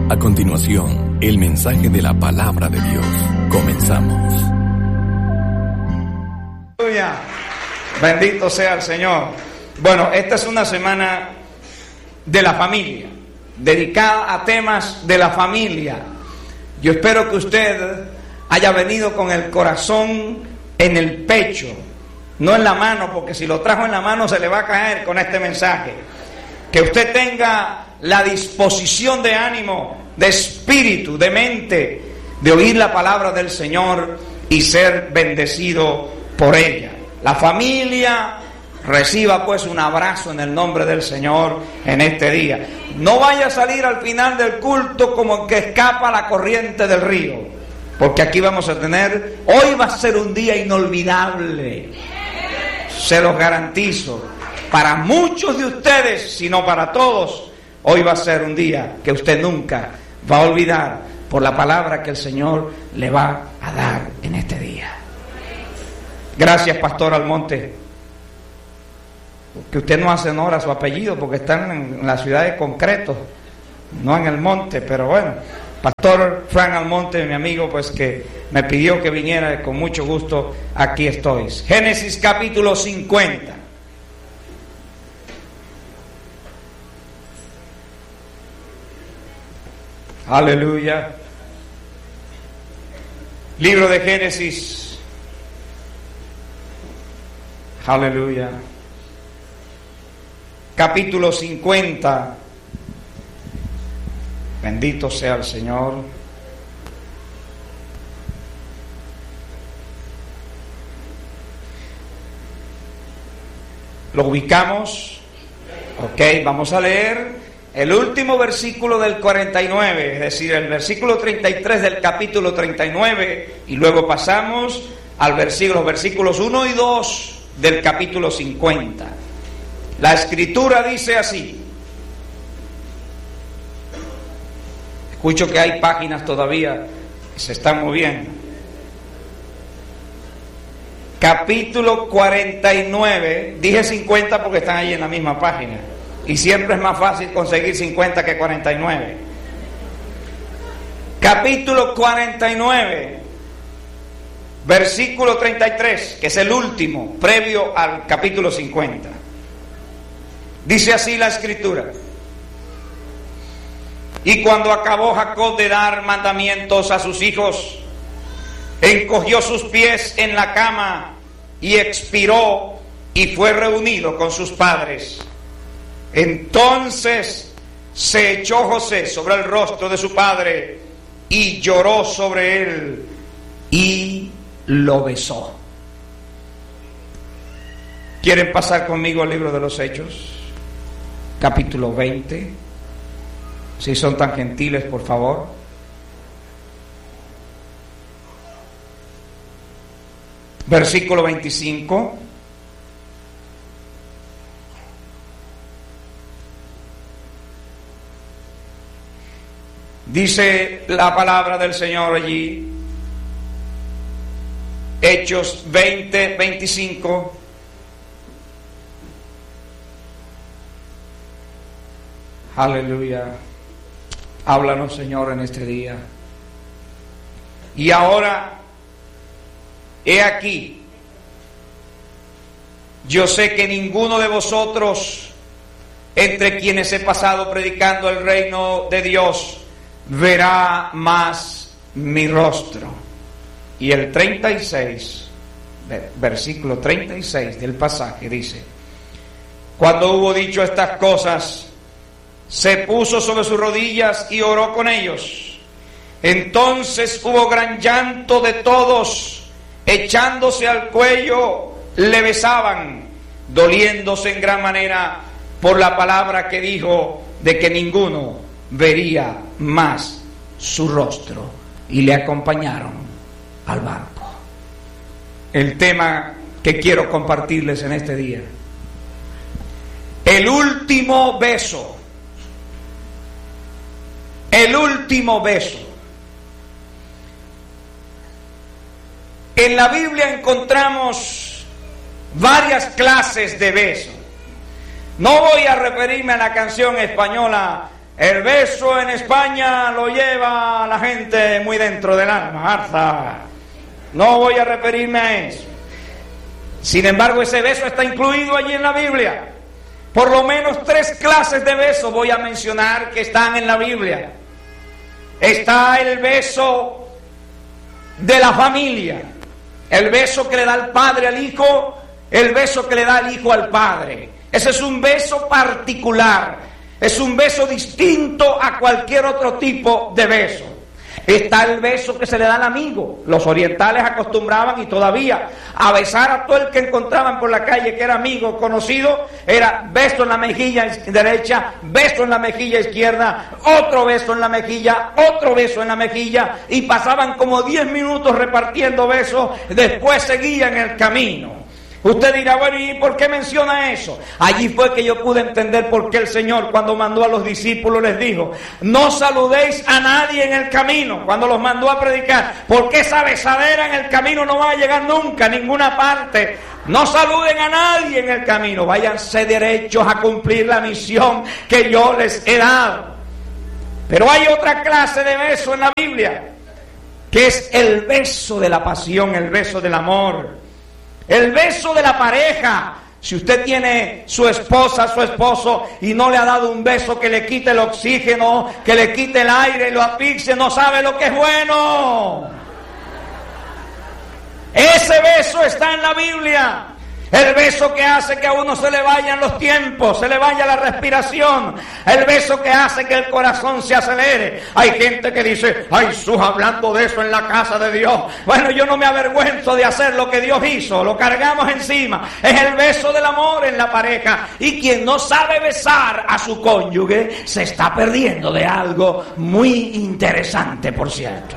A continuación, el mensaje de la palabra de Dios. Comenzamos. Aleluya. Bendito sea el Señor. Bueno, esta es una semana de la familia, dedicada a temas de la familia. Yo espero que usted haya venido con el corazón en el pecho, no en la mano, porque si lo trajo en la mano se le va a caer con este mensaje. Que usted tenga la disposición de ánimo, de espíritu, de mente, de oír la palabra del Señor y ser bendecido por ella. La familia reciba pues un abrazo en el nombre del Señor en este día. No vaya a salir al final del culto como que escapa la corriente del río, porque aquí vamos a tener, hoy va a ser un día inolvidable, se los garantizo. Para muchos de ustedes, si no para todos, hoy va a ser un día que usted nunca va a olvidar por la palabra que el Señor le va a dar en este día. Gracias, Pastor Almonte, que usted no hace honor a su apellido porque están en la ciudad de Concreto, no en el monte, pero bueno, Pastor Frank Almonte, mi amigo, pues que me pidió que viniera, con mucho gusto aquí estoy. Génesis capítulo 50. Aleluya. Libro de Génesis. Aleluya. Capítulo 50. Bendito sea el Señor. Lo ubicamos. Ok, vamos a leer el último versículo del 49, es decir, el versículo 33 del capítulo 39, y luego pasamos al los versículos 1 y 2 del capítulo 50. La Escritura dice así. Escucho que hay páginas todavía que se están moviendo. Capítulo 49, dije 50 porque están ahí en la misma página. Y siempre es más fácil conseguir 50 que 49. Capítulo 49, versículo 33, que es el último, previo al capítulo 50. Dice así la Escritura. Y cuando acabó Jacob de dar mandamientos a sus hijos, encogió sus pies en la cama y expiró y fue reunido con sus padres. Entonces se echó José sobre el rostro de su padre y lloró sobre él y lo besó. ¿Quieren pasar conmigo al libro de los Hechos? Capítulo 20. Si son tan gentiles, por favor. Versículo 25. Dice la palabra del Señor allí, Hechos 20, 25. Aleluya. Háblanos, Señor, en este día. Y ahora, he aquí, yo sé que ninguno de vosotros, entre quienes he pasado predicando el reino de Dios, verá más mi rostro. Y el 36, versículo 36 del pasaje dice: cuando hubo dicho estas cosas, se puso sobre sus rodillas y oró con ellos. Entonces hubo gran llanto de todos, echándose al cuello, le besaban, doliéndose en gran manera por la palabra que dijo de que ninguno vería más su rostro, y le acompañaron al barco. El tema que quiero compartirles en este día: el último beso. El último beso. En la Biblia encontramos varias clases de besos. No voy a referirme a la canción española El beso en España lo lleva la gente muy dentro del alma, Arza. No voy a referirme a eso. Sin embargo, ese beso está incluido allí en la Biblia. Por lo menos 3 clases de besos voy a mencionar que están en la Biblia. Está el beso de la familia, el beso que le da el padre al hijo, el beso que le da el hijo al padre. Ese es un beso particular, es un beso distinto a cualquier otro tipo de beso. Está el beso que se le da al amigo. Los orientales acostumbraban y todavía a besar a todo el que encontraban por la calle que era amigo, conocido. Era beso en la mejilla derecha, beso en la mejilla izquierda, otro beso en la mejilla, otro beso en la mejilla, y pasaban como 10 minutos repartiendo besos. Después seguían el camino. Usted dirá, bueno, ¿y por qué menciona eso? Allí fue que yo pude entender por qué el Señor, cuando mandó a los discípulos, les dijo: no saludéis a nadie en el camino, cuando los mandó a predicar, porque esa besadera en el camino no va a llegar nunca a ninguna parte. No saluden a nadie en el camino, váyanse derechos a cumplir la misión que yo les he dado. Pero hay otra clase de beso en la Biblia, que es el beso de la pasión, el beso del amor. El beso de la pareja. Si usted tiene su esposa, su esposo, y no le ha dado un beso que le quite el oxígeno, que le quite el aire y lo asfixie, no sabe lo que es bueno. Ese beso está en la Biblia. El beso que hace que a uno se le vayan los tiempos, se le vaya la respiración. El beso que hace que el corazón se acelere. Hay gente que dice: ay, sus, hablando de eso en la casa de Dios. Bueno, yo no me avergüenzo de hacer lo que Dios hizo, lo cargamos encima. Es el beso del amor en la pareja. Y quien no sabe besar a su cónyuge se está perdiendo de algo muy interesante, por cierto.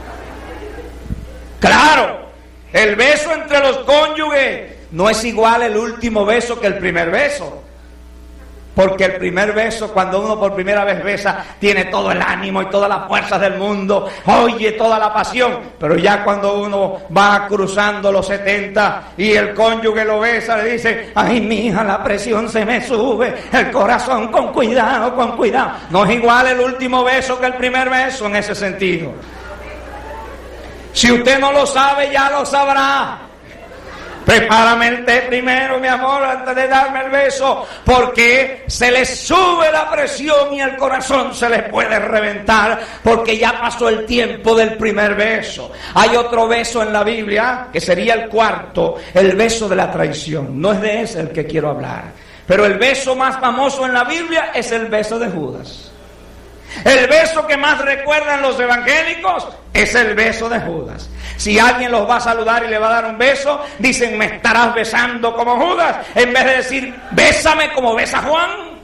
Claro, el beso entre los cónyuges no es igual el último beso que el primer beso. Porque el primer beso, cuando uno por primera vez besa, tiene todo el ánimo y todas las fuerzas del mundo, oye toda la pasión. Pero ya cuando uno va cruzando los 70 y el cónyuge lo besa, le dice: ay, mija, la presión se me sube, el corazón, con cuidado, con cuidado. No es igual el último beso que el primer beso en ese sentido. Si usted no lo sabe, ya lo sabrá. Prepárame el té primero, mi amor, antes de darme el beso, porque se le sube la presión y el corazón se le puede reventar, porque ya pasó el tiempo del primer beso. Hay otro beso en la Biblia, que sería el cuarto, el beso de la traición. No es de ese el que quiero hablar, pero el beso más famoso en la Biblia es el beso de Judas. El beso que más recuerdan los evangélicos es el beso de Judas. Si alguien los va a saludar y le va a dar un beso, dicen: me estarás besando como Judas, en vez de decir: bésame como besa Juan,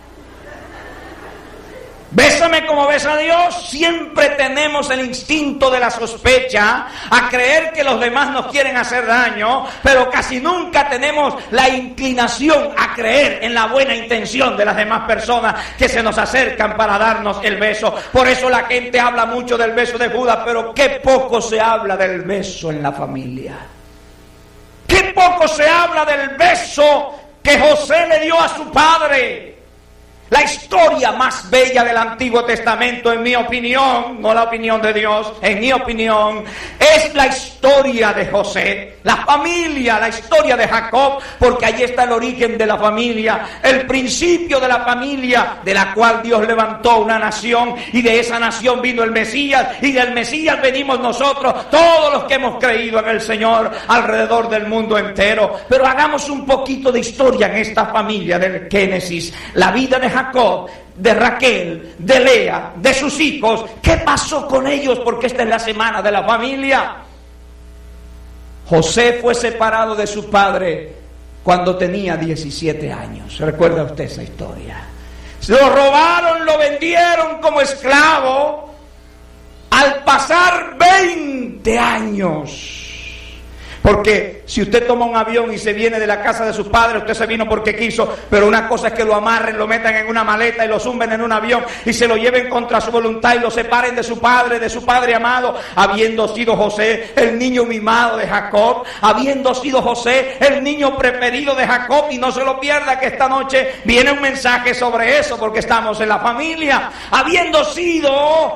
bésame como besa Dios. Siempre tenemos el instinto de la sospecha, a creer que los demás nos quieren hacer daño, pero casi nunca tenemos la inclinación a creer en la buena intención de las demás personas que se nos acercan para darnos el beso. Por eso la gente habla mucho del beso de Judas, pero qué poco se habla del beso en la familia. Qué poco se habla del beso que José le dio a su padre. La historia más bella del Antiguo Testamento, en mi opinión, no la opinión de Dios, en mi opinión, es la historia de José, la familia, la historia de Jacob, porque allí está el origen de la familia, el principio de la familia, de la cual Dios levantó una nación, y de esa nación vino el Mesías, y del Mesías venimos nosotros, todos los que hemos creído en el Señor, alrededor del mundo entero. Pero hagamos un poquito de historia en esta familia del Génesis, la vida de Jacob, de Raquel, de Lea, de sus hijos. ¿Qué pasó con ellos? Porque esta es la semana de la familia. José fue separado de su padre cuando tenía 17 años. ¿Recuerda usted esa historia? Lo robaron, lo vendieron como esclavo. Al pasar 20 años, Porque si usted toma un avión y se viene de la casa de sus padres, usted se vino porque quiso, pero una cosa es que lo amarren, lo metan en una maleta y lo zumben en un avión y se lo lleven contra su voluntad y lo separen de su padre amado, habiendo sido José el niño mimado de Jacob, habiendo sido José el niño preferido de Jacob. Y no se lo pierda, que esta noche viene un mensaje sobre eso, porque estamos en la familia. Habiendo sido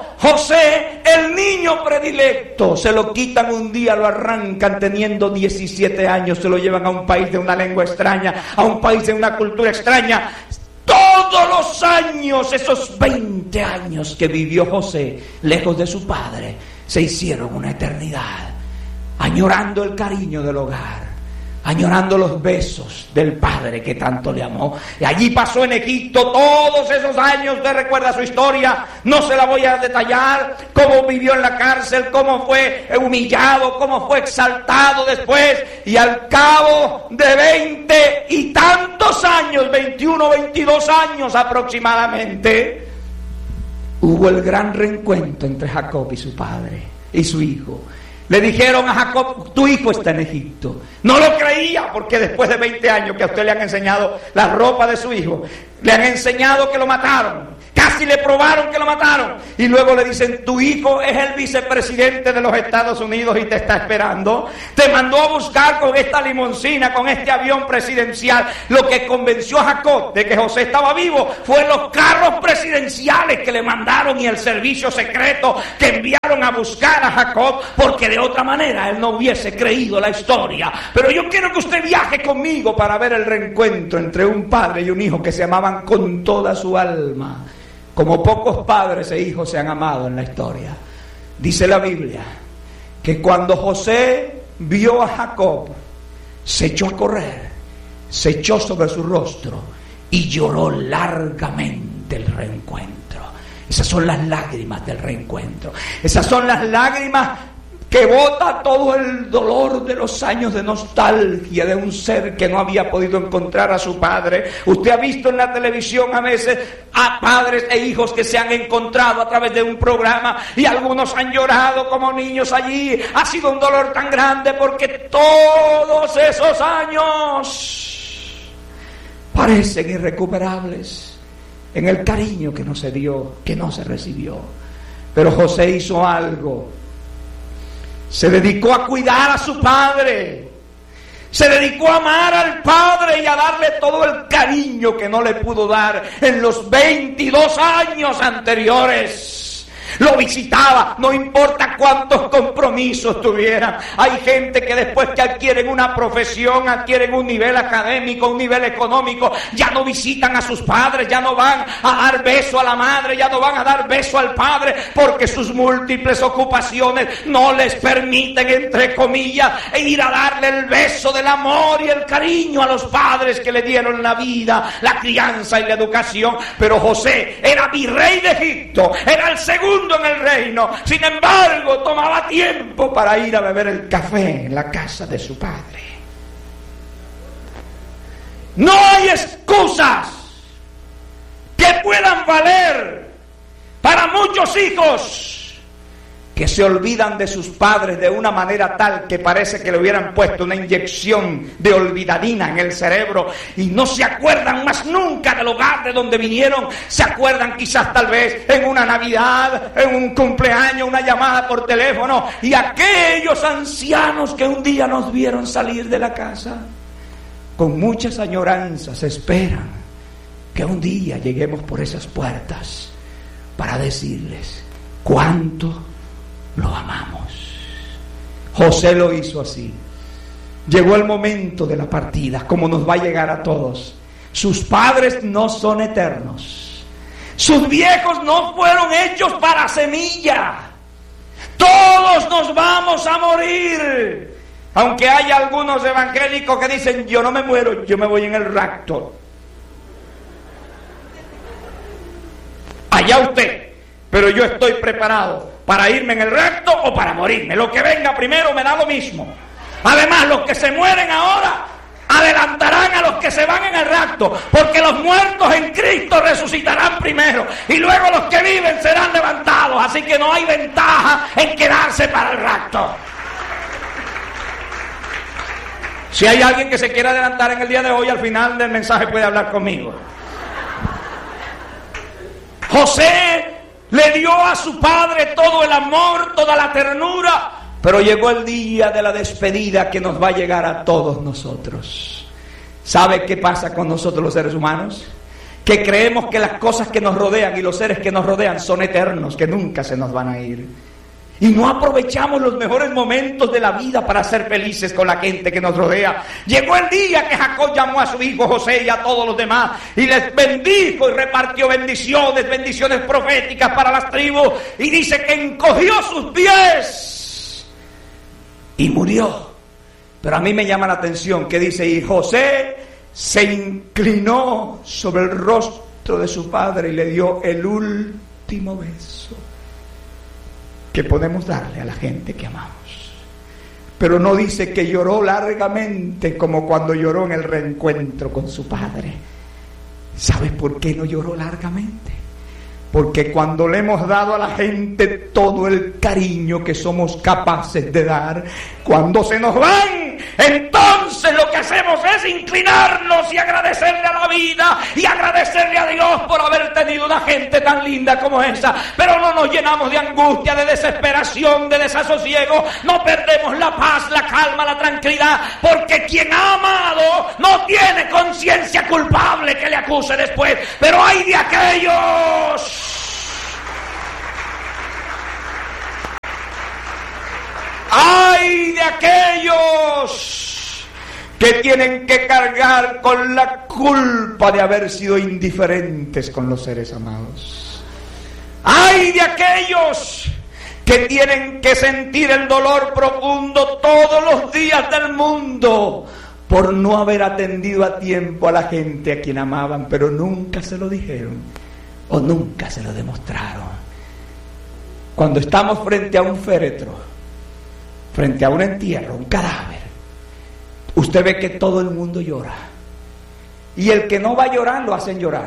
José el niño predilecto, se lo quitan un día, lo arrancan teniendo 17 años, se lo llevan a un país de una lengua extraña, a un país de una cultura extraña. Todos los años, esos 20 años que vivió José lejos de su padre, se hicieron una eternidad, añorando el cariño del hogar, añorando los besos del padre que tanto le amó. Y allí pasó en Egipto todos esos años. Usted recuerda su historia, no se la voy a detallar, cómo vivió en la cárcel, cómo fue humillado, cómo fue exaltado después, y al cabo de 20 y tantos años, 21, 22 años aproximadamente, hubo el gran reencuentro entre Jacob y su padre y su hijo. Le dijeron a Jacob: tu hijo está en Egipto. No lo creía, porque después de 20 años que a usted le han enseñado la ropa de su hijo, le han enseñado que lo mataron, casi le probaron que lo mataron, y luego le dicen: tu hijo es el vicepresidente de los Estados Unidos y te está esperando. Te mandó a buscar con esta limoncina, con este avión presidencial. Lo que convenció a Jacob de que José estaba vivo fue los carros presidenciales que le mandaron y el servicio secreto que enviaron a buscar a Jacob, porque de otra manera él no hubiese creído la historia. Pero yo quiero que usted viaje conmigo para ver el reencuentro entre un padre y un hijo que se amaban con toda su alma, como pocos padres e hijos se han amado en la historia. Dice la Biblia que cuando José vio a Jacob, se echó a correr, se echó sobre su rostro y lloró largamente el reencuentro. Esas son las lágrimas del reencuentro. Esas son las lágrimas que bota todo el dolor de los años de nostalgia de un ser que no había podido encontrar a su padre. Usted ha visto en la televisión a veces a padres e hijos que se han encontrado a través de un programa, y algunos han llorado como niños allí. Ha sido un dolor tan grande porque todos esos años parecen irrecuperables en el cariño que no se dio, que no se recibió. Pero José hizo algo. Se dedicó a cuidar a su padre, se dedicó a amar al padre y a darle todo el cariño que no le pudo dar en los 22 años anteriores. Lo visitaba, no importa cuántos compromisos tuvieran. Hay gente que después que adquieren una profesión, adquieren un nivel académico, un nivel económico, ya no visitan a sus padres, ya no van a dar beso a la madre, ya no van a dar beso al padre, porque sus múltiples ocupaciones no les permiten, entre comillas, ir a darle el beso del amor y el cariño a los padres que le dieron la vida, la crianza y la educación. Pero José era virrey de Egipto, era el segundo en el reino. Sin embargo, tomaba tiempo para ir a beber el café en la casa de su padre. No hay excusas que puedan valer para muchos hijos que se olvidan de sus padres de una manera tal que parece que le hubieran puesto una inyección de olvidadina en el cerebro y no se acuerdan más nunca del hogar de donde vinieron. Se acuerdan quizás tal vez en una Navidad, en un cumpleaños, una llamada por teléfono, y aquellos ancianos que un día nos vieron salir de la casa con muchas añoranzas esperan que un día lleguemos por esas puertas para decirles cuánto lo amamos. José lo hizo así. Llegó el momento de la partida, como nos va a llegar a todos. Sus padres no son eternos. Sus viejos no fueron hechos para semilla. Todos nos vamos a morir. Aunque hay algunos evangélicos que dicen: yo no me muero, yo me voy en el rapto. Allá usted, pero yo estoy preparado para irme en el rapto o para morirme. Lo que venga primero me da lo mismo. Además, los que se mueren ahora adelantarán a los que se van en el rapto, porque los muertos en Cristo resucitarán primero y luego los que viven serán levantados. Así que no hay ventaja en quedarse para el rapto. Si hay alguien que se quiera adelantar en el día de hoy, al final del mensaje puede hablar conmigo. José le dio a su padre todo el amor, toda la ternura, pero llegó el día de la despedida que nos va a llegar a todos nosotros. ¿Sabe qué pasa con nosotros los seres humanos? Que creemos que las cosas que nos rodean y los seres que nos rodean son eternos, que nunca se nos van a ir. Y no aprovechamos los mejores momentos de la vida para ser felices con la gente que nos rodea. Llegó el día que Jacob llamó a su hijo José y a todos los demás y les bendijo y repartió bendiciones proféticas para las tribus. Y dice que encogió sus pies y murió. Pero a mí me llama la atención que dice, y José se inclinó sobre el rostro de su padre y le dio el último beso que podemos darle a la gente que amamos. Pero no dice que lloró largamente como cuando lloró en el reencuentro con su padre. ¿Sabes por qué no lloró largamente? Porque cuando le hemos dado a la gente todo el cariño que somos capaces de dar, cuando se nos van, entonces lo que hacemos es inclinarnos y agradecerle a la vida y agradecerle a Dios por haber tenido una gente tan linda como esa. Pero no nos llenamos de angustia, de desesperación, de desasosiego. No perdemos la paz, la calma, la tranquilidad, porque quien ha amado no tiene conciencia culpable que le acuse después. Pero hay de aquellos que tienen que cargar con la culpa de haber sido indiferentes con los seres amados. Hay de aquellos que tienen que sentir el dolor profundo todos los días del mundo por no haber atendido a tiempo a la gente a quien amaban, pero nunca se lo dijeron o nunca se lo demostraron. Cuando estamos frente a un féretro, frente a un entierro, un cadáver, usted ve que todo el mundo llora. Y el que no va a llorar, lo hacen llorar.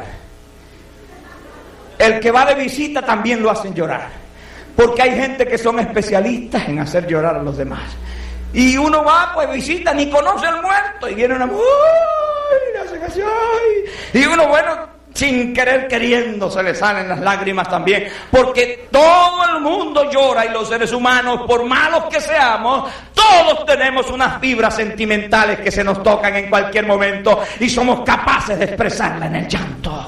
El que va de visita también lo hacen llorar. Porque hay gente que son especialistas en hacer llorar a los demás. Y uno va, pues visita, ni conoce al muerto. Y viene una... Y uno, bueno, sin querer queriendo se le salen las lágrimas también, porque todo el mundo llora y los seres humanos, por malos que seamos, todos tenemos unas fibras sentimentales que se nos tocan en cualquier momento y somos capaces de expresarla en el llanto.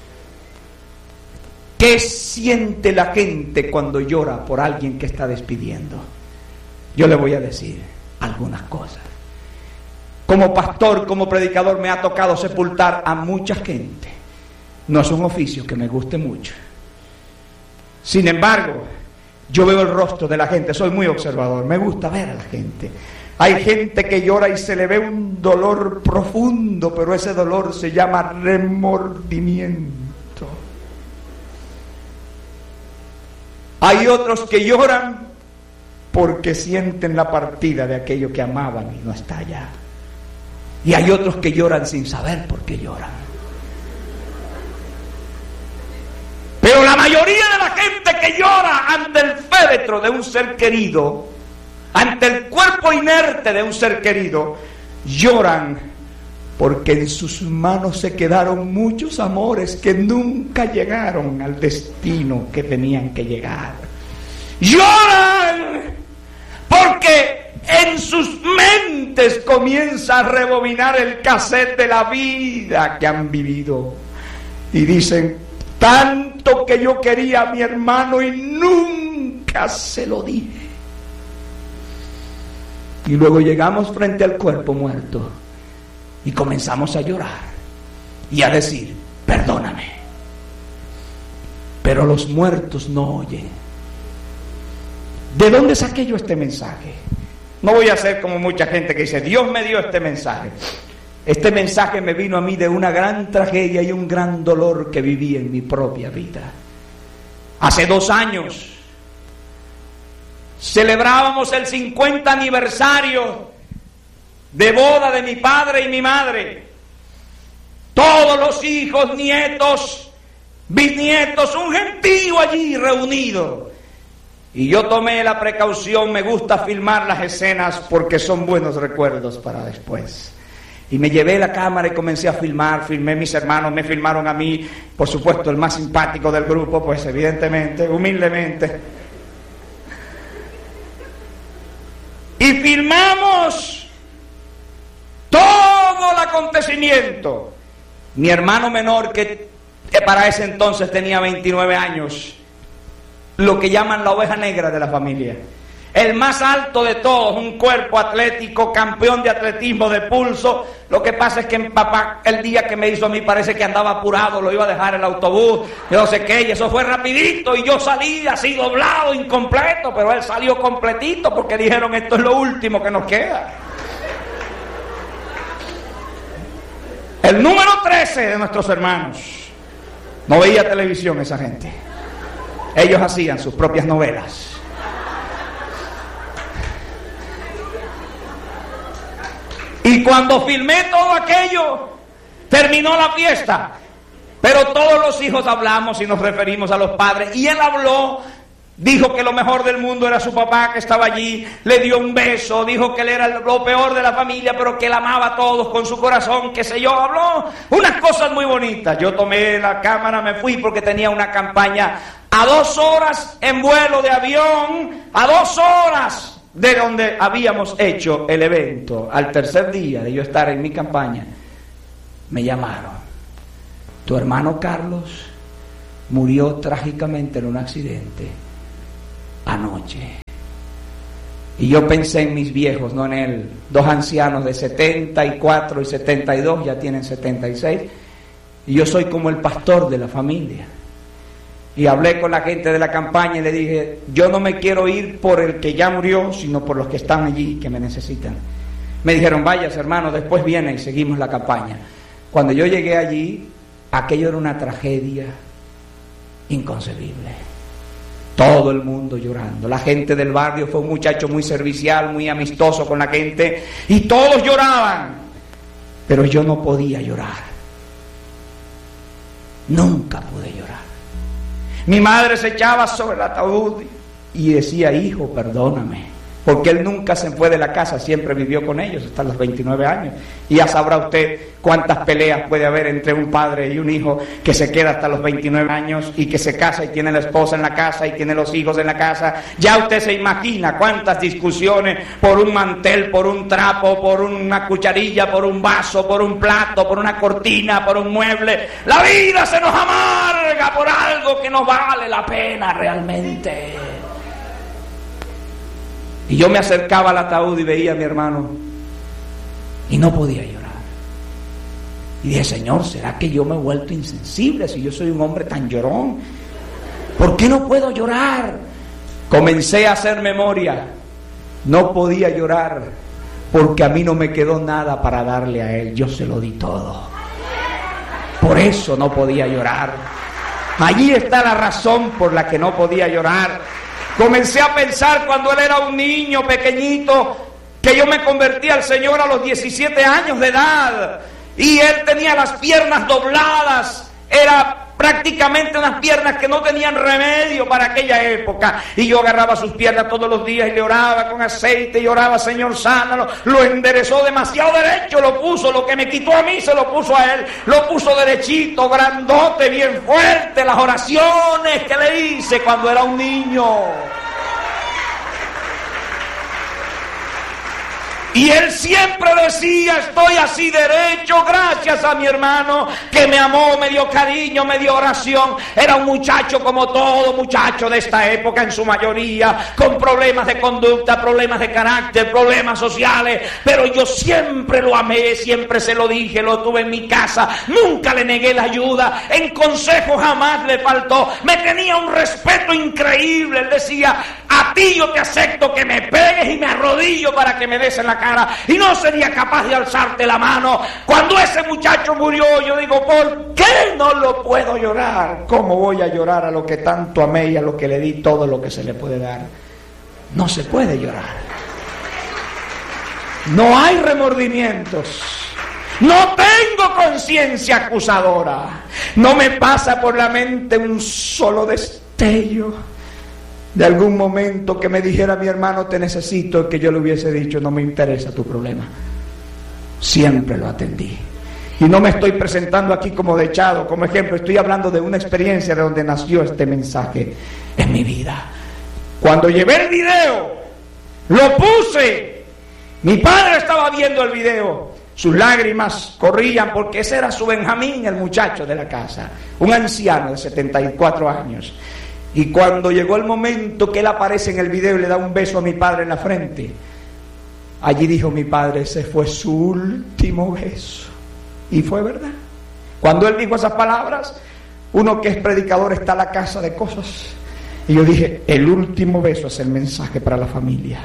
¿Qué siente la gente cuando llora por alguien que está despidiendo? Yo le voy a decir algunas cosas. Como pastor, como predicador, me ha tocado sepultar a mucha gente. No es un oficio que me guste mucho. Sin embargo, yo veo el rostro de la gente, soy muy observador, me gusta ver a la gente. Hay gente que llora y se le ve un dolor profundo, pero ese dolor se llama remordimiento. Hay otros que lloran porque sienten la partida de aquello que amaban y no está allá. Y hay otros que lloran sin saber por qué lloran. Pero la mayoría de la gente que llora ante el féretro de un ser querido, ante el cuerpo inerte de un ser querido, lloran porque en sus manos se quedaron muchos amores que nunca llegaron al destino que tenían que llegar. Lloran porque en sus mentes comienza a rebobinar el cassette de la vida que han vivido. Y dicen, tanto que yo quería a mi hermano y nunca se lo dije. Y luego llegamos frente al cuerpo muerto y comenzamos a llorar y a decir, perdóname. Pero los muertos no oyen. ¿De dónde saqué yo este mensaje? No voy a ser como mucha gente que dice, Dios me dio este mensaje. Este mensaje me vino a mí de una gran tragedia y un gran dolor que viví en mi propia vida. Hace 2 años celebrábamos el 50 aniversario de boda de mi padre y mi madre. Todos los hijos, nietos, bisnietos, un gentío allí reunido. Y yo tomé la precaución, me gusta filmar las escenas porque son buenos recuerdos para después. Y me llevé la cámara y comencé a filmar, filmé a mis hermanos, me filmaron a mí, por supuesto el más simpático del grupo, pues evidentemente, humildemente. Y filmamos todo el acontecimiento. Mi hermano menor, que para ese entonces tenía 29 años, lo que llaman la oveja negra de la familia. El más alto de todos, un cuerpo atlético, campeón de atletismo de pulso. Lo que pasa es que mi papá, el día que me hizo a mí, parece que andaba apurado, lo iba a dejar el autobús, yo no sé qué, y eso fue rapidito, y yo salí así doblado, incompleto, pero él salió completito porque dijeron, esto es lo último que nos queda. El número 13 de nuestros hermanos no veía televisión, esa gente. Ellos hacían sus propias novelas. Y cuando filmé todo aquello, terminó la fiesta. Pero todos los hijos hablamos y nos referimos a los padres. Y él habló, dijo que lo mejor del mundo era su papá que estaba allí, le dio un beso, dijo que él era lo peor de la familia, pero que él amaba a todos con su corazón, qué sé yo, habló unas cosas muy bonitas. Yo tomé la cámara, me fui porque tenía una campaña a 2 horas en vuelo de avión, a 2 horas de donde habíamos hecho el evento. Al tercer día de yo estar en mi campaña, me llamaron. Tu hermano Carlos murió trágicamente en un accidente anoche. Y yo pensé en mis viejos, no en él. 2 ancianos de 74 y 72, ya tienen 76. Y yo soy como el pastor de la familia. Y hablé con la gente de la campaña y le dije, yo no me quiero ir por el que ya murió, sino por los que están allí, que me necesitan. Me dijeron, vayas hermano, después viene y seguimos la campaña. Cuando yo llegué allí, aquello era una tragedia inconcebible. Todo el mundo llorando. La gente del barrio, fue un muchacho muy servicial, muy amistoso con la gente, y todos lloraban. Pero yo no podía llorar. Nunca pude llorar. Mi madre se echaba sobre el ataúd y decía, hijo, perdóname, porque él nunca se fue de la casa, siempre vivió con ellos hasta los 29 años. Y ya sabrá usted cuántas peleas puede haber entre un padre y un hijo que se queda hasta los 29 años y que se casa y tiene la esposa en la casa y tiene los hijos en la casa. Ya usted se imagina cuántas discusiones por un mantel, por un trapo, por una cucharilla, por un vaso, por un plato, por una cortina, por un mueble. La vida se nos amarga por algo que no vale la pena realmente. Y yo me acercaba al ataúd y veía a mi hermano y no podía llorar. Y dije, Señor, ¿será que yo me he vuelto insensible si yo soy un hombre tan llorón? ¿Por qué no puedo llorar? Comencé a hacer memoria. No podía llorar porque a mí no me quedó nada para darle a él. Yo se lo di todo. Por eso no podía llorar. Allí está la razón por la que no podía llorar. Comencé a pensar cuando él era un niño pequeñito, que yo me convertí al Señor a los 17 años de edad, y él tenía las piernas dobladas, era prácticamente unas piernas que no tenían remedio para aquella época, y yo agarraba sus piernas todos los días y le oraba con aceite, y oraba, Señor, sánalo. Lo enderezó demasiado derecho, lo puso, lo que me quitó a mí se lo puso a él, lo puso derechito, grandote, bien fuerte, las oraciones que le hice cuando era un niño. Y él siempre decía, estoy así derecho gracias a mi hermano que me amó, me dio cariño, me dio oración. Era un muchacho como todo muchacho de esta época en su mayoría, con problemas de conducta, problemas de carácter, problemas sociales. Pero yo siempre lo amé, siempre se lo dije, lo tuve en mi casa, nunca le negué la ayuda, en consejo jamás le faltó. Me tenía un respeto increíble, él decía, a ti yo te acepto que me pegues y me arrodillo para que me des en la cara, y no sería capaz de alzarte la mano. Cuando ese muchacho murió, yo digo, ¿por qué no lo puedo llorar? ¿Cómo voy a llorar a lo que tanto amé y a lo que le di todo lo que se le puede dar? No se puede llorar. No hay remordimientos. No tengo conciencia acusadora. No me pasa por la mente un solo destello de algún momento que me dijera mi hermano te necesito, que yo le hubiese dicho no me interesa tu problema. Siempre lo atendí. Y no me estoy presentando aquí como dechado, como ejemplo, estoy hablando de una experiencia de donde nació este mensaje en mi vida. Cuando llevé el video, lo puse, mi padre estaba viendo el video, sus lágrimas corrían porque ese era su Benjamín, el muchacho de la casa, un anciano de 74 años. Y cuando llegó el momento que él aparece en el video y le da un beso a mi padre en la frente, allí dijo mi padre, ese fue su último beso. Y fue verdad. Cuando él dijo esas palabras, uno que es predicador está a la casa de cosas. Y yo dije, el último beso es el mensaje para la familia.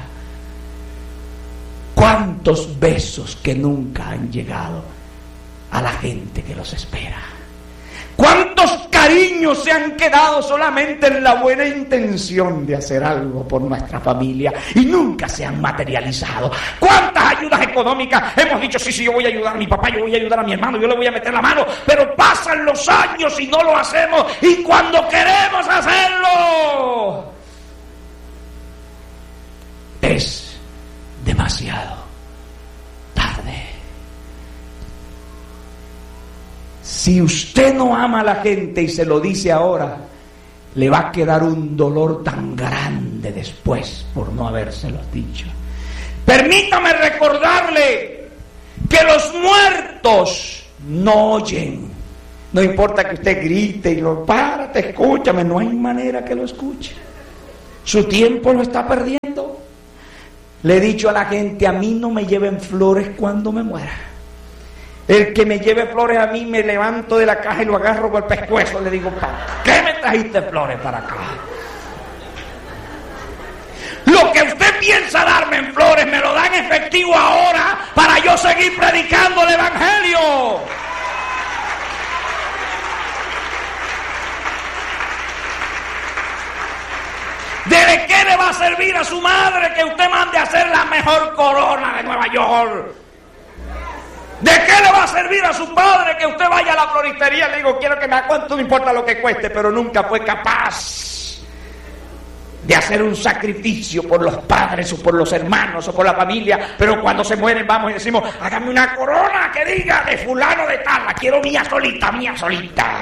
¿Cuántos besos que nunca han llegado a la gente que los espera? ¿Cuántos cariños se han quedado solamente en la buena intención de hacer algo por nuestra familia y nunca se han materializado? ¿Cuántas ayudas económicas hemos dicho, sí, yo voy a ayudar a mi papá, yo voy a ayudar a mi hermano, yo le voy a meter la mano, pero pasan los años y no lo hacemos, y cuando queremos hacerlo es demasiado tarde? Si usted no ama a la gente y se lo dice ahora, le va a quedar un dolor tan grande después por no habérselos dicho. Permítame recordarle que los muertos no oyen. No importa que usted grite y lo párate, escúchame, no hay manera que lo escuche. Su tiempo lo está perdiendo. Le he dicho a la gente, a mí no me lleven flores cuando me muera. El que me lleve flores a mí, me levanto de la caja y lo agarro por el pescuezo. Le digo, ¿para qué me trajiste flores para acá? Lo que usted piensa darme en flores, me lo da en efectivo ahora para yo seguir predicando el evangelio. ¿De qué le va a servir a su madre que usted mande a hacer la mejor corona de Nueva York? ¿De qué le va a servir a su padre que usted vaya a la floristería y le digo, quiero que me haga cuánto, no importa lo que cueste, pero nunca fue capaz de hacer un sacrificio por los padres o por los hermanos o por la familia, pero cuando se mueren vamos y decimos, hágame una corona que diga de fulano de tal, la quiero mía solita, mía solita.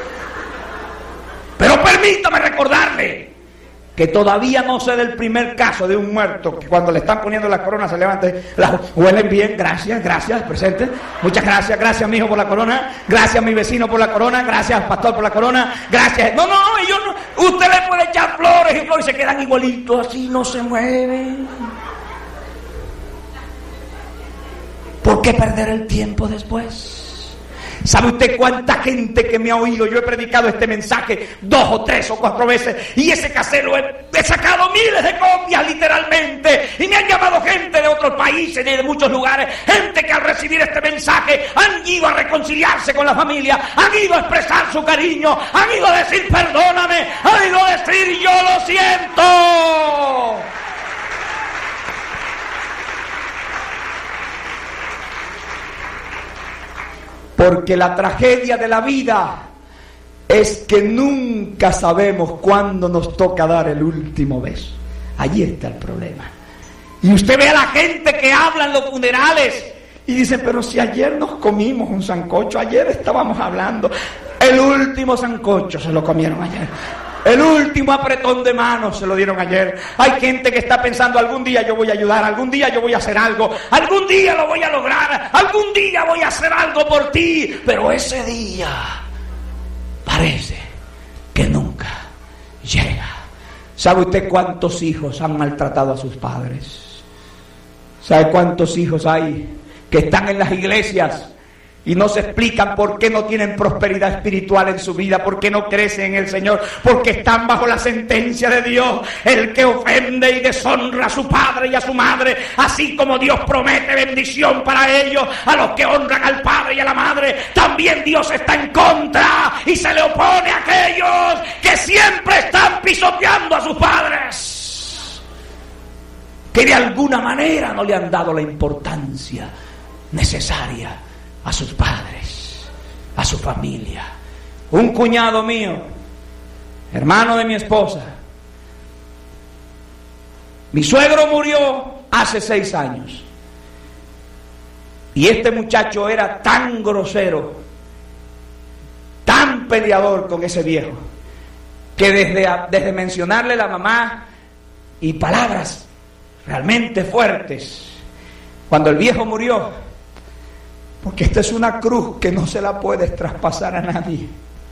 Pero permítame recordarle que todavía no sé del primer caso de un muerto que cuando le están poniendo la corona se levante, huelen bien, gracias, presente, muchas gracias mijo por la corona, gracias mi vecino por la corona, gracias pastor por la corona, gracias, no, ellos no, usted le puede echar flores y flores y se quedan igualitos así, no se mueven. ¿Por qué perder el tiempo después? ¿Sabe usted cuánta gente que me ha oído? Yo he predicado este mensaje 2 o 3 o 4 veces y ese casero he sacado miles de copias literalmente, y me han llamado gente de otros países y de muchos lugares, gente que al recibir este mensaje han ido a reconciliarse con la familia, han ido a expresar su cariño, han ido a decir perdóname, han ido a decir yo lo siento. Porque la tragedia de la vida es que nunca sabemos cuándo nos toca dar el último beso. Allí está el problema. Y usted ve a la gente que habla en los funerales y dice, pero si ayer nos comimos un sancocho, ayer estábamos hablando. El último sancocho se lo comieron ayer. El último apretón de manos se lo dieron ayer. Hay gente que está pensando, algún día yo voy a ayudar, algún día yo voy a hacer algo, algún día lo voy a lograr, algún día voy a hacer algo por ti. Pero ese día parece que nunca llega. ¿Sabe usted cuántos hijos han maltratado a sus padres? ¿Sabe cuántos hijos hay que están en las iglesias y no se explican por qué no tienen prosperidad espiritual en su vida, por qué no crecen en el Señor? Porque están bajo la sentencia de Dios. El que ofende y deshonra a su padre y a su madre, así como Dios promete bendición para ellos, a los que honran al padre y a la madre, también Dios está en contra y se le opone a aquellos que siempre están pisoteando a sus padres, que de alguna manera no le han dado la importancia necesaria a sus padres, a su familia. Un cuñado mío, hermano de mi esposa, Mi suegro murió hace 6 años. Y este muchacho era tan grosero, tan peleador con ese viejo, que desde mencionarle a la mamá y palabras realmente fuertes, cuando el viejo murió, porque esta es una cruz que no se la puedes traspasar a nadie,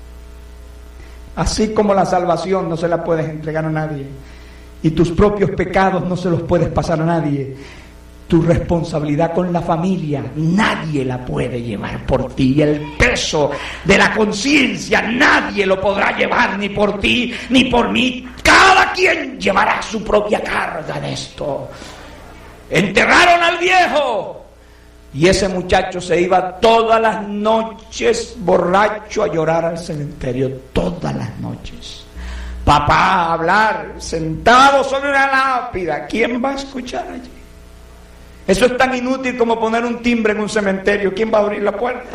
así como la salvación no se la puedes entregar a nadie, y tus propios pecados no se los puedes pasar a nadie. Tu responsabilidad con la familia nadie la puede llevar por ti, y el peso de la conciencia nadie lo podrá llevar, ni por ti ni por mí. Cada quien llevará su propia carga en esto. Enterraron al viejo y ese muchacho se iba todas las noches borracho a llorar al cementerio, todas las noches. Papá a hablar sentado sobre una lápida. ¿Quién va a escuchar allí? Eso es tan inútil como poner un timbre en un cementerio. ¿Quién va a abrir la puerta?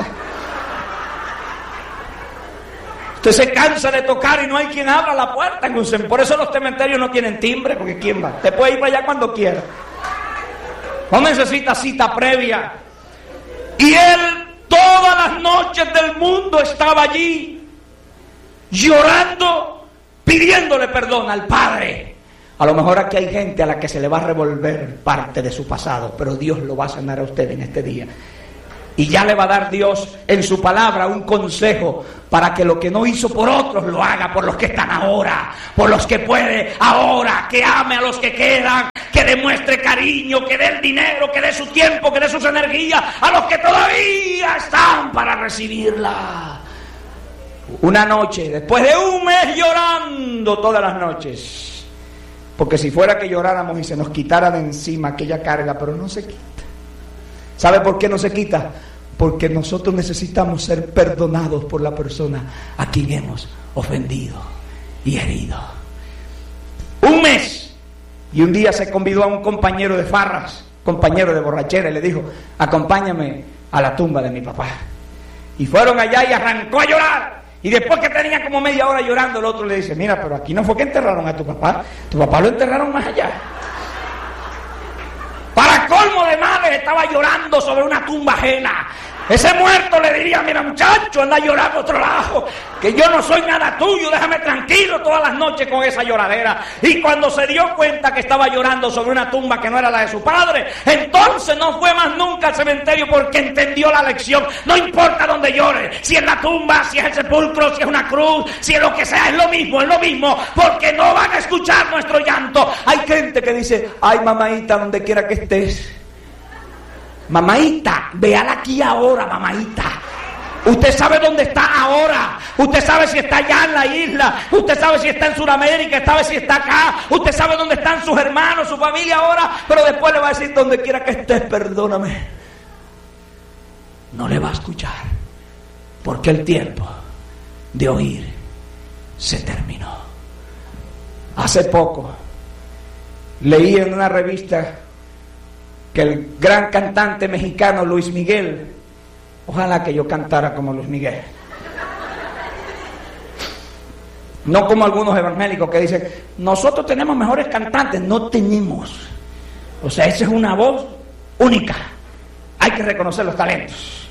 Usted se cansa de tocar y no hay quien abra la puerta en un cementerio. Por eso los cementerios no tienen timbre, porque ¿quién va? Te puede ir para allá cuando quiera. No necesita cita previa. Y él todas las noches del mundo estaba allí, llorando, pidiéndole perdón al Padre. A lo mejor aquí hay gente a la que se le va a revolver parte de su pasado, pero Dios lo va a sanar a usted en este día. Y ya le va a dar Dios en su palabra un consejo para que lo que no hizo por otros lo haga por los que están ahora, por los que puede ahora, que ame a los que quedan, que demuestre cariño, que dé el dinero, que dé su tiempo, que dé sus energías a los que todavía están para recibirla. Una noche, después de un mes llorando todas las noches, porque si fuera que lloráramos y se nos quitara de encima aquella carga, pero no se quita. ¿Sabe por qué no se quita? Porque nosotros necesitamos ser perdonados por la persona a quien hemos ofendido y herido. Un mes, y un día se convidó a un compañero de farras, compañero de borrachera, y le dijo: acompáñame a la tumba de mi papá. Y fueron allá y arrancó a llorar. Y después que tenía como media hora llorando, el otro le dice: mira, pero aquí no fue que enterraron a tu papá lo enterraron más allá. Para colmo de males, estaba llorando sobre una tumba ajena. Ese muerto le diría: mira, muchacho, anda a llorar por otro lado, que yo no soy nada tuyo, déjame tranquilo todas las noches con esa lloradera. Y cuando se dio cuenta que estaba llorando sobre una tumba que no era la de su padre, entonces no fue más nunca al cementerio, porque entendió la lección. No importa dónde llore, si es la tumba, si es el sepulcro, si es una cruz, si es lo que sea, es lo mismo, porque no van a escuchar nuestro llanto. Hay gente que dice: ay, mamaita, donde quiera que estés, mamaita, véala aquí ahora, mamaita. Usted sabe dónde está ahora. Usted sabe si está allá en la isla. Usted sabe si está en Sudamérica. Sabe si está acá. Usted sabe dónde están sus hermanos, su familia ahora. Pero después le va a decir: donde quiera que estés, perdóname. No le va a escuchar, porque el tiempo de oír se terminó. Hace poco leí en una revista que el gran cantante mexicano Luis Miguel, ojalá que yo cantara como Luis Miguel, no como algunos evangélicos que dicen: nosotros tenemos mejores cantantes. No tenemos. O sea, esa es una voz única. Hay que reconocer los talentos.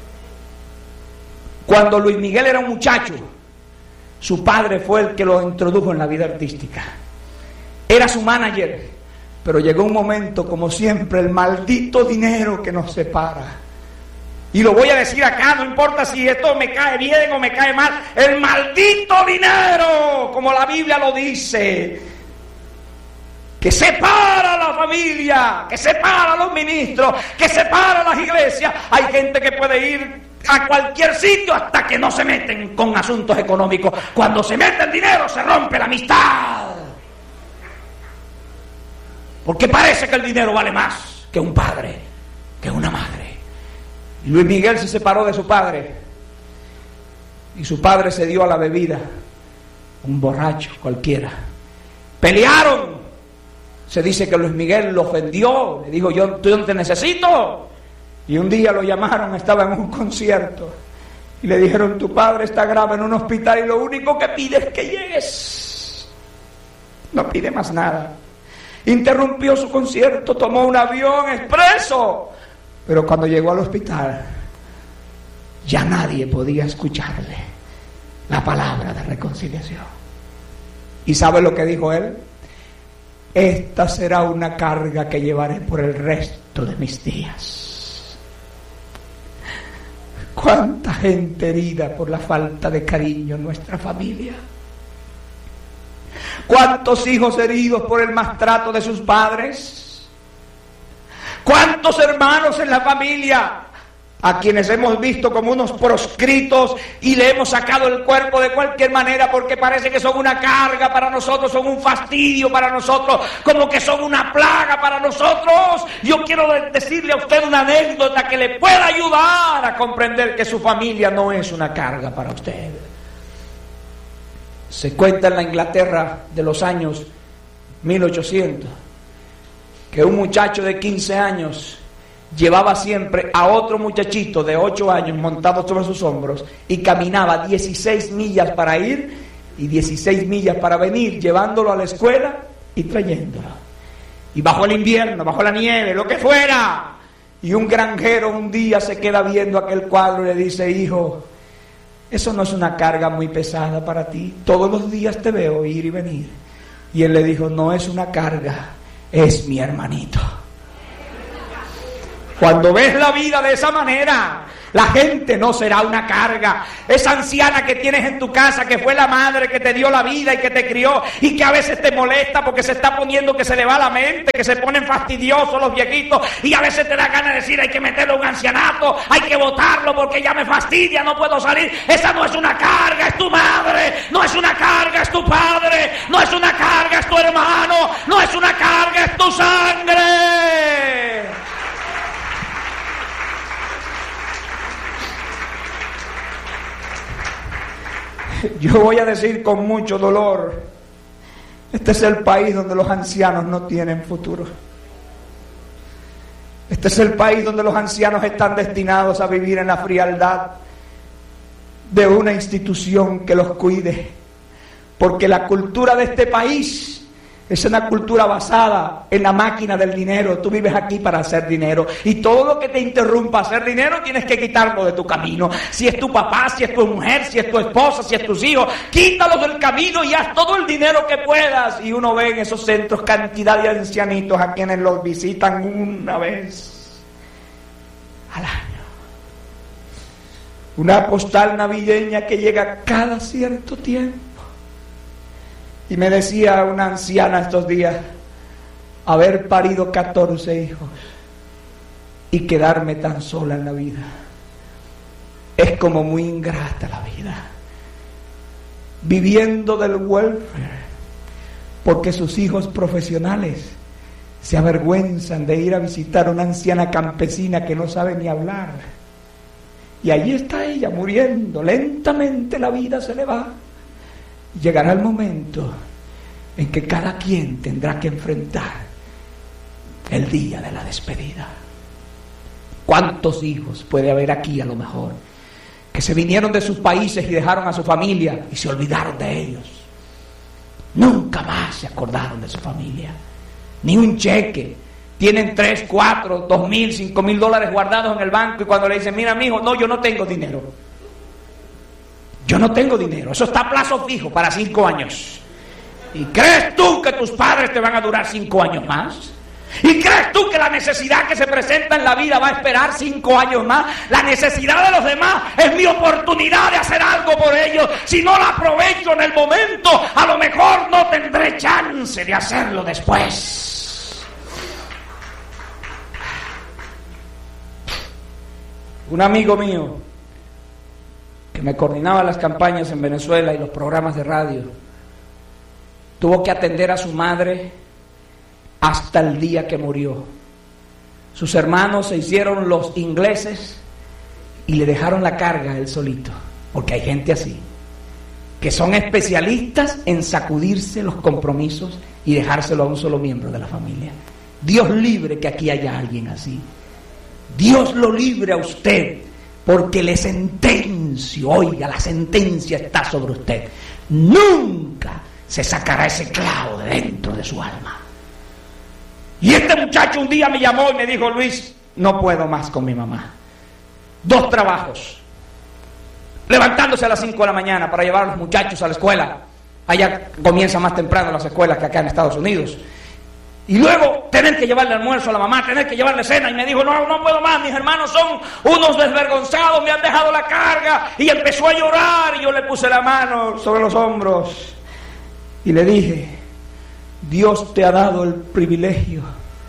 Cuando Luis Miguel era un muchacho, su padre fue el que lo introdujo en la vida artística. Era su manager. Pero llegó un momento, como siempre, el maldito dinero que nos separa. Y lo voy a decir acá, no importa si esto me cae bien o me cae mal. El maldito dinero, como la Biblia lo dice, que separa a la familia, que separa a los ministros, que separa a las iglesias. Hay gente que puede ir a cualquier sitio hasta que no se meten con asuntos económicos. Cuando se mete el dinero, se rompe la amistad. Porque parece que el dinero vale más que un padre, que una madre. Y Luis Miguel se separó de su padre. Y su padre se dio a la bebida. Un borracho cualquiera. Pelearon. Se dice que Luis Miguel lo ofendió. Le dijo: yo no te necesito. Y un día lo llamaron, estaba en un concierto. Y le dijeron: tu padre está grave en un hospital y lo único que pide es que llegues. No pide más nada. interrumpió su concierto, tomó un avión expreso. Pero cuando llegó al hospital, ya nadie podía escucharle la palabra de reconciliación. ¿Y sabe lo que dijo él? Esta será una carga que llevaré por el resto de mis días. ¿Cuánta gente herida por la falta de cariño en nuestra familia? ¿Cuántos hijos heridos por el maltrato de sus padres? ¿Cuántos hermanos en la familia a quienes hemos visto como unos proscritos y le hemos sacado el cuerpo de cualquier manera porque parece que son una carga para nosotros, son un fastidio para nosotros, como que son una plaga para nosotros? Yo quiero decirle a usted una anécdota que le pueda ayudar a comprender que su familia no es una carga para usted. Se cuenta en la Inglaterra de los años 1800 que un muchacho de 15 años llevaba siempre a otro muchachito de 8 años montado sobre sus hombros y caminaba 16 millas para ir y 16 millas para venir, llevándolo a la escuela y trayéndolo. Y bajo el invierno, bajo la nieve, lo que fuera. Y un granjero un día se queda viendo aquel cuadro y le dice: hijo, eso no es una carga muy pesada para ti, todos los días te veo ir y venir. Y él le dijo: no es una carga, es mi hermanito. Cuando ves la vida de esa manera, la gente no será una carga. Esa anciana que tienes en tu casa, que fue la madre que te dio la vida y que te crió, y que a veces te molesta porque se está poniendo que se le va la mente, que se ponen fastidiosos los viejitos, y a veces te da ganas de decir: hay que meterlo a un ancianato, hay que botarlo porque ya me fastidia, no puedo salir. Esa no es una carga, es tu madre. No es una carga, es tu padre. No es una carga, es tu hermano. No es una carga, es tu sangre. Yo voy a decir con mucho dolor: este es el país donde los ancianos no tienen futuro. Este es el país donde los ancianos están destinados a vivir en la frialdad de una institución que los cuide. Porque la cultura de este país es una cultura basada en la máquina del dinero. Tú vives aquí para hacer dinero, y todo lo que te interrumpa hacer dinero tienes que quitarlo de tu camino. Si es tu papá, si es tu mujer, si es tu esposa, si es tus hijos, quítalos del camino y haz todo el dinero que puedas. Y uno ve en esos centros cantidad de ancianitos a quienes los visitan una vez al año. Una postal navideña que llega cada cierto tiempo. Y me decía una anciana estos días: haber parido 14 hijos y quedarme tan sola en la vida es como muy ingrata la vida, viviendo del welfare, porque sus hijos profesionales se avergüenzan de ir a visitar a una anciana campesina que no sabe ni hablar, y allí está ella muriendo. Lentamente la vida se le va. Llegará el momento en que cada quien tendrá que enfrentar el día de la despedida. ¿Cuántos hijos puede haber aquí a lo mejor que se vinieron de sus países y dejaron a su familia y se olvidaron de ellos? Nunca más se acordaron de su familia, ni un cheque. Tienen 3, 4, 2,000, $5,000 guardados en el banco, y cuando le dicen: mira, mijo, no, yo no tengo dinero. Yo no tengo dinero, eso está a plazo fijo para 5 años. ¿Y crees tú que tus padres te van a durar 5 años más? ¿Y crees tú que la necesidad que se presenta en la vida va a esperar 5 años más? La necesidad de los demás es mi oportunidad de hacer algo por ellos. Si no la aprovecho en el momento, a lo mejor no tendré chance de hacerlo después. Un amigo mío que me coordinaba las campañas en Venezuela y los programas de radio, tuvo que atender a su madre hasta el día que murió. Sus hermanos se hicieron los ingleses y le dejaron la carga a él solito, porque hay gente así, que son especialistas en sacudirse los compromisos y dejárselo a un solo miembro de la familia. Dios libre que aquí haya alguien así. Dios lo libre a usted, porque le sentencio, oiga, la sentencia está sobre usted. Nunca se sacará ese clavo de dentro de su alma. Y este muchacho un día me llamó y me dijo: Luis, no puedo más con mi mamá. 2 trabajos. Levantándose a las 5 de la mañana para llevar a los muchachos a la escuela. Allá comienza más temprano las escuelas que acá en Estados Unidos. Y luego tener que llevarle almuerzo a la mamá, tener que llevarle cena. Y me dijo: no puedo más, mis hermanos son unos desvergonzados, me han dejado la carga. Y empezó a llorar y yo le puse la mano sobre los hombros y le dije: Dios te ha dado el privilegio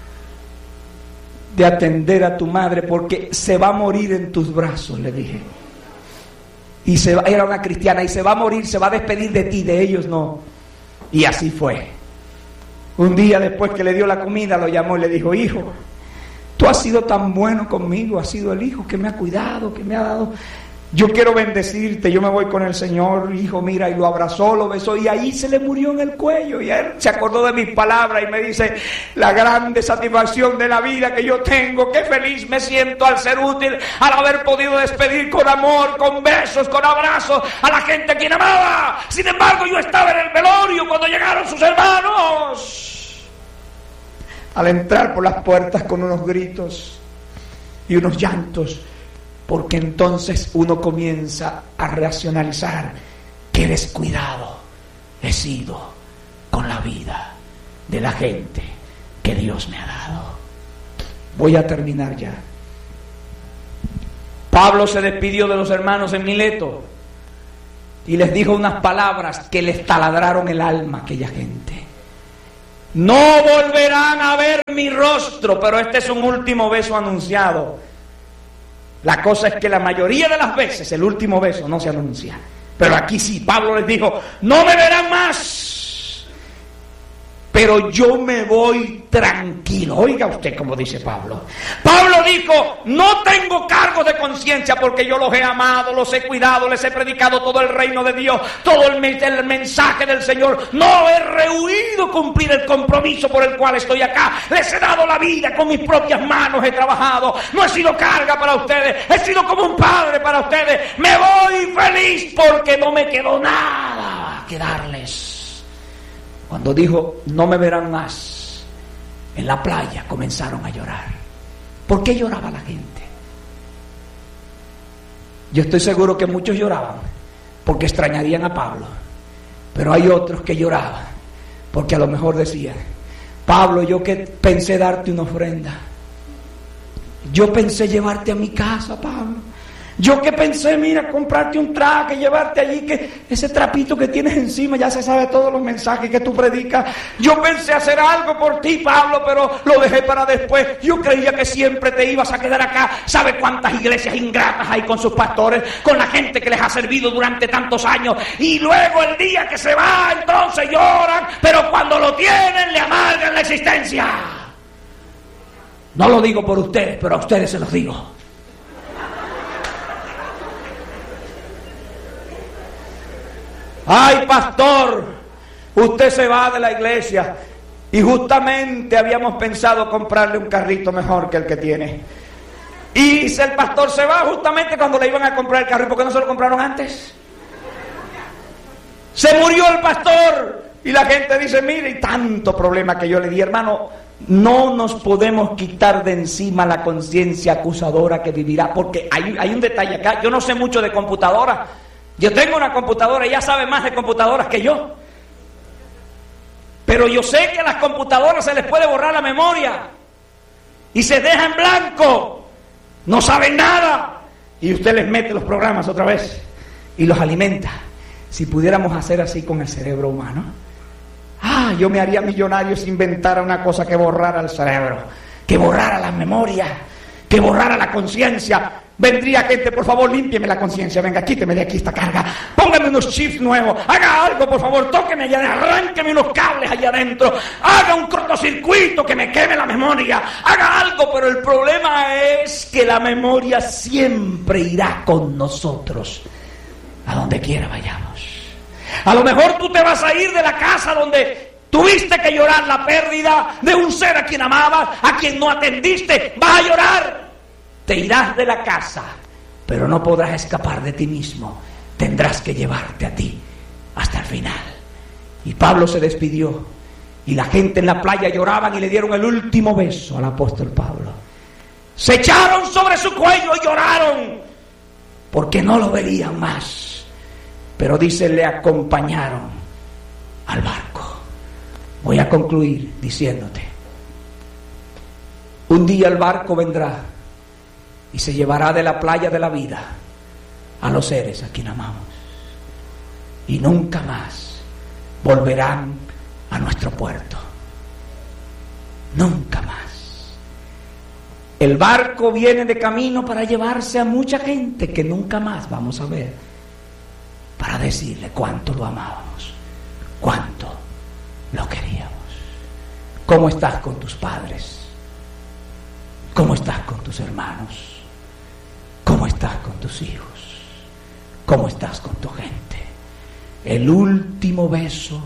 de atender a tu madre porque se va a morir en tus brazos, le dije. Y era una cristiana, y se va a morir, se va a despedir de ti, de ellos no. Y así fue. Un día después que le dio la comida, lo llamó y le dijo: hijo, tú has sido tan bueno conmigo, has sido el hijo que me ha cuidado, que me ha dado. Yo quiero bendecirte, yo me voy con el Señor, hijo, mira. Y lo abrazó, lo besó, y ahí se le murió en el cuello. Y él se acordó de mis palabras y me dice: la grande satisfacción de la vida que yo tengo, qué feliz me siento al ser útil, al haber podido despedir con amor, con besos, con abrazos a la gente a quien amaba. Sin embargo, yo estaba en el velorio cuando llegaron sus hermanos. Al entrar por las puertas con unos gritos y unos llantos, porque entonces uno comienza a racionalizar: qué descuidado he sido con la vida de la gente que Dios me ha dado. Voy a terminar ya. Pablo se despidió de los hermanos en Mileto y les dijo unas palabras que les taladraron el alma a aquella gente. No volverán a ver mi rostro, pero este es un último beso anunciado. La cosa es que la mayoría de las veces el último beso no se anuncia, pero aquí sí. Pablo les dijo: no me verán más, pero yo me voy tranquilo. Oiga usted cómo dice Pablo. Pablo dijo: no tengo cargos de conciencia porque yo los he amado, los he cuidado, les he predicado todo el reino de Dios, todo el mensaje del Señor. No he rehuido cumplir el compromiso por el cual estoy acá. Les he dado la vida, con mis propias manos he trabajado. No he sido carga para ustedes, he sido como un padre para ustedes. Me voy feliz porque no me quedó nada que darles. Cuando dijo: no me verán más, en la playa comenzaron a llorar. ¿Por qué lloraba la gente? Yo estoy seguro que muchos lloraban porque extrañarían a Pablo, pero hay otros que lloraban porque a lo mejor decían: Pablo, yo que pensé darte una ofrenda, yo pensé llevarte a mi casa, Pablo. Yo que pensé, mira, comprarte un traje, llevarte allí, que ese trapito que tienes encima ya se sabe todos los mensajes que tú predicas. Yo pensé hacer algo por ti, Pablo, pero lo dejé para después. Yo creía que siempre te ibas a quedar acá. ¿Sabe cuántas iglesias ingratas hay con sus pastores, con la gente que les ha servido durante tantos años? Y luego el día que se va, entonces lloran, pero cuando lo tienen le amargan la existencia. No lo digo por ustedes, pero a ustedes se los digo. Ay, pastor, usted se va de la iglesia y justamente habíamos pensado comprarle un carrito mejor que el que tiene. Y el pastor se va justamente cuando le iban a comprar el carro. ¿Y por qué no se lo compraron antes? Se murió el pastor y la gente dice: mire, y tanto problema que yo le di. Hermano, no nos podemos quitar de encima la conciencia acusadora que vivirá, porque hay un detalle acá. Yo no sé mucho de computadora. Yo tengo una computadora y ella sabe más de computadoras que yo. Pero yo sé que a las computadoras se les puede borrar la memoria y se deja en blanco. No saben nada. Y usted les mete los programas otra vez y los alimenta. Si pudiéramos hacer así con el cerebro humano, yo me haría millonario si inventara una cosa que borrara el cerebro, que borrara la memoria, que borrara la conciencia. Vendría gente: por favor, límpieme la conciencia, venga, quíteme de aquí esta carga, póngame unos chips nuevos, haga algo, por favor, tóqueme allá, arránqueme unos cables allá adentro, haga un cortocircuito que me queme la memoria, haga algo. Pero el problema es que la memoria siempre irá con nosotros a donde quiera vayamos. A lo mejor tú te vas a ir de la casa donde tuviste que llorar la pérdida de un ser a quien amabas, a quien no atendiste. Vas a llorar. Te irás de la casa, pero no podrás escapar de ti mismo. Tendrás que llevarte a ti hasta el final. Y Pablo se despidió Y la gente en la playa lloraban y le dieron el último beso al apóstol Pablo. Se echaron sobre su cuello y lloraron porque no lo verían más. Pero dice, le acompañaron al barco. Voy a concluir diciéndote, un día el barco vendrá y se llevará de la playa de la vida a los seres a quien amamos. Y nunca más volverán a nuestro puerto. Nunca más. El barco viene de camino para llevarse a mucha gente que nunca más vamos a ver, para decirle cuánto lo amábamos, cuánto lo queríamos. ¿Cómo estás con tus padres? ¿Cómo estás con tus hermanos? ¿Cómo estás con tus hijos? ¿Cómo estás con tu gente? El último beso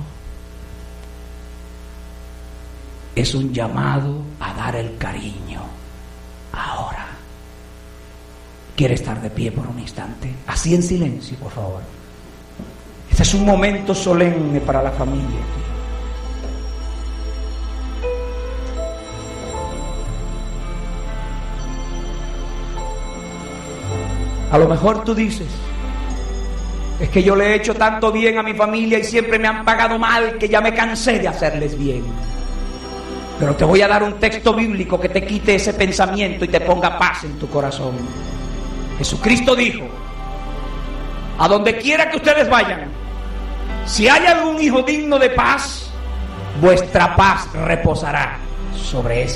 es un llamado a dar el cariño ahora. ¿Quiere estar de pie por un instante? Así en silencio, por favor. Este es un momento solemne para la familia. A lo mejor tú dices, es que yo le he hecho tanto bien a mi familia y siempre me han pagado mal que ya me cansé de hacerles bien. Pero te voy a dar un texto bíblico que te quite ese pensamiento y te ponga paz en tu corazón. Jesucristo dijo, a donde quiera que ustedes vayan, si hay algún hijo digno de paz, vuestra paz reposará sobre ese.